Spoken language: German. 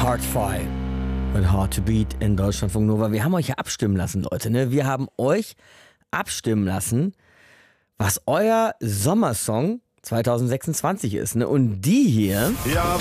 Hardfire mit Hard to Beat in Deutschlandfunk Nova. Wir haben euch ja abstimmen lassen, Leute. Ne? Wir haben euch abstimmen lassen, was euer Sommersong 2026 ist. Ne? Und die hier... Ja,